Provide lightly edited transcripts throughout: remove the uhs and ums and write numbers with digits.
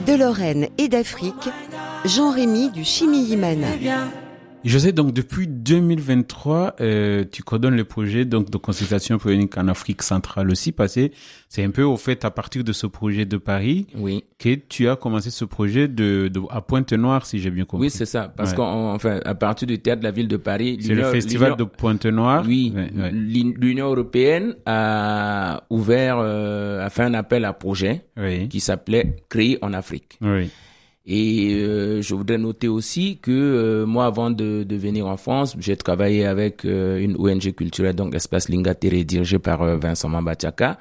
De Lorraine et d'Afrique, Jean-Rémy du Chimiyimana. José, donc depuis 2023, tu coordonnes le projet donc de consultation périodique en Afrique centrale aussi, c'est un peu au fait à partir de ce projet de Paris que tu as commencé ce projet à Pointe-Noire, si j'ai bien compris. Oui, c'est ça, parce à partir du théâtre de la ville de Paris, c'est le festival de Pointe-Noire. Oui, l'Union européenne a ouvert, a fait un appel à projet qui s'appelait Créer en Afrique. Oui. Et je voudrais noter aussi que moi, avant de venir en France, j'ai travaillé avec une ONG culturelle, donc Espace Lingatere, dirigée par Vincent Mambatiaka.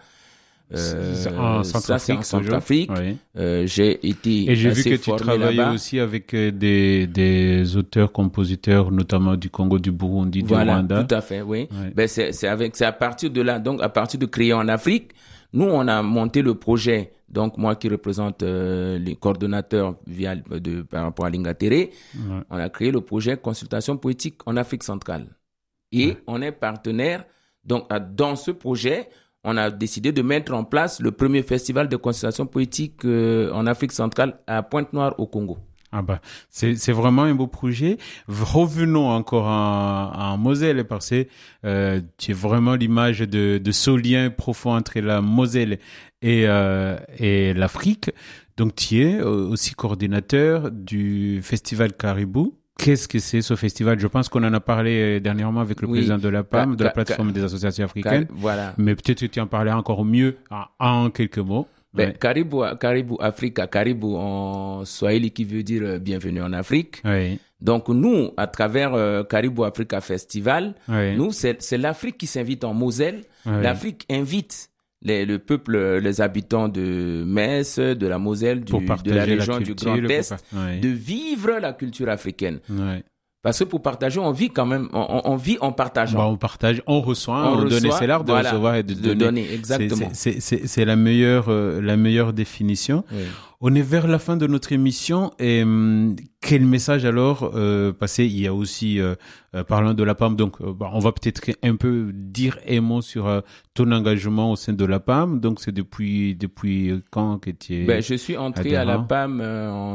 En Centrafrique. Oui. J'ai été et j'ai vu que tu travaillais là-bas aussi avec des auteurs, compositeurs, notamment du Congo, du Burundi, du Rwanda. Voilà, tout à fait, oui. Ben c'est à partir de là, donc à partir de Créer en Afrique, nous on a monté le projet. Donc moi qui représente les coordonnateurs par rapport à Lingatere, on a créé le projet Consultation poétique en Afrique centrale. Et on est partenaire. Donc dans ce projet, on a décidé de mettre en place le premier festival de consultation poétique en Afrique centrale à Pointe-Noire au Congo. Ah bah, c'est vraiment un beau projet. Revenons encore en Moselle parce que tu es vraiment l'image de ce lien profond entre la Moselle et l'Afrique. Donc tu es aussi coordinateur du festival Caribou. Qu'est-ce que c'est ce festival? Je pense qu'on en a parlé dernièrement avec le président de la PAM, de la plateforme des associations africaines. Voilà. Mais peut-être que tu en parlais encore mieux en quelques mots. Caribou Africa, Caribou en Swahili qui veut dire bienvenue en Afrique. Oui. Donc nous, à travers Caribou Africa Festival, nous c'est l'Afrique qui s'invite en Moselle. L'Afrique invite le peuple, les habitants de Metz, de la Moselle, de la région du Grand Est, de vivre la culture africaine. Parce que pour partager, on vit quand même, on vit en partageant. On partage, on reçoit, on donne. C'est l'art de recevoir et de donner. Exactement. C'est la meilleure définition. Oui. On est vers la fin de notre émission et quel message alors passer? Il y a aussi parlant de la PAM, donc on va peut-être un peu dire un mot sur ton engagement au sein de la PAM. Donc c'est depuis quand que tu es je suis entré à la PAM en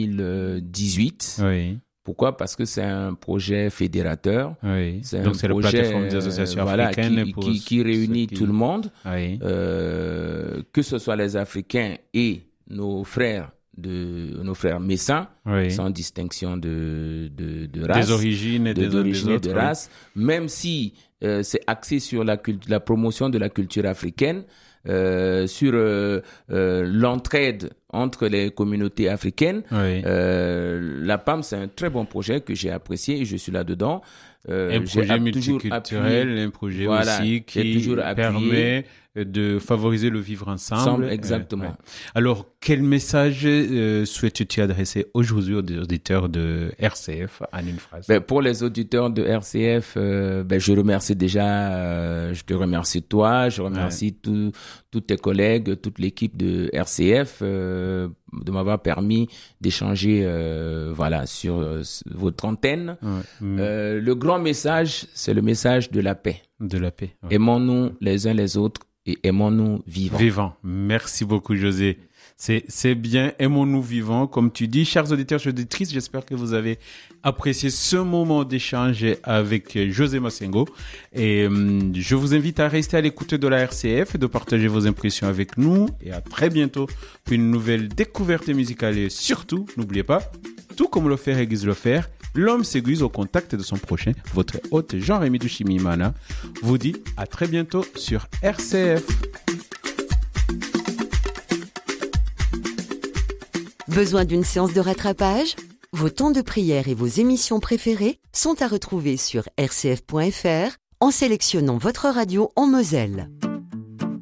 2018. Oui. Pourquoi? Parce que c'est un projet fédérateur. Oui. Donc c'est la plateforme des associations africaines qui réunit tout le monde. Oui. Que ce soit les Africains et nos frères messins, sans distinction de race, des origines et de race, même si c'est axé sur la promotion de la culture africaine, sur l'entraide entre les communautés africaines. La PAM, c'est un très bon projet que j'ai apprécié et je suis là-dedans. Un projet multiculturel, un projet aussi qui permet de favoriser le vivre ensemble. Exactement. Alors, quel message souhaites-tu adresser aujourd'hui aux auditeurs de RCF en une phrase? Pour les auditeurs de RCF, je remercie déjà, je te remercie toi, je remercie tous tes collègues, toute l'équipe de RCF de m'avoir permis d'échanger sur votre antenne. Le grand message, c'est le message de la paix. De la paix. Aimons-nous les uns les autres et aimons-nous vivants. Vivants. Merci beaucoup, José. C'est bien, aimons-nous vivants, comme tu dis. Chers auditeurs, chers auditrices, j'espère que vous avez apprécié ce moment d'échange avec José Massengo. Et je vous invite à rester à l'écoute de la RCF, de partager vos impressions avec nous. Et à très bientôt pour une nouvelle découverte musicale. Et surtout, n'oubliez pas, tout comme le fer aiguise le fer, l'homme s'aiguise au contact de son prochain. Votre hôte Jean-Rémy du Chimiyimana vous dit à très bientôt sur RCF. Besoin d'une séance de rattrapage? Vos temps de prière et vos émissions préférées sont à retrouver sur rcf.fr en sélectionnant votre radio en Moselle.